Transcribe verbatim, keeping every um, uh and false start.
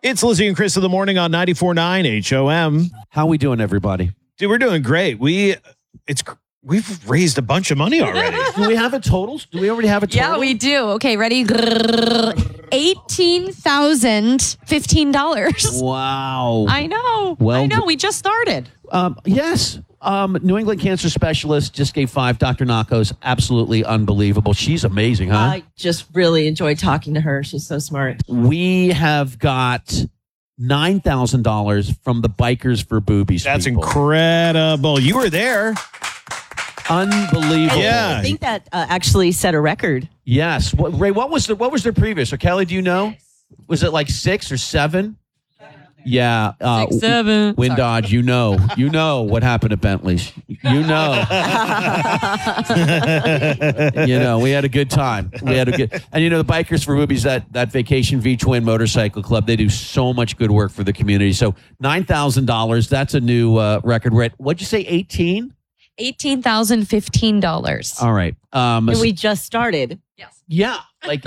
It's Lizzie and Chris in the morning on ninety-four point nine H O M. How we doing, everybody? Dude, we're doing great. We it's we've raised a bunch of money already. Do we have a total? Do we already have a total? Yeah, we do. Okay, ready? eighteen thousand fifteen dollars. Wow. I know. Well, I know. We just started. Um, yes. Um, New England Cancer Specialist just gave five. Doctor Nakos, absolutely unbelievable. She's amazing, huh? I just really enjoyed talking to her. She's so smart. We have got nine thousand dollars from the Bikers for Boobies. That's people. incredible. You were there. Unbelievable. Yeah. I think that uh, actually set a record. Yes. What, Ray, what was the what was their previous? Or Kelly, do you know? Was it like six or seven? Yeah. Uh, Six, seven. Wind Dodge, you know. You know what happened at Bentley's. You know. You know, we had a good time. We had a good, and you know, the Bikers for Boobies, that that Vacation V Twin Motorcycle Club, they do so much good work for the community. So nine thousand dollars, that's a new uh, record. We're at, what'd you say, eighteen? eighteen thousand fifteen dollars. All right. Um, And we just started. Yes. yeah.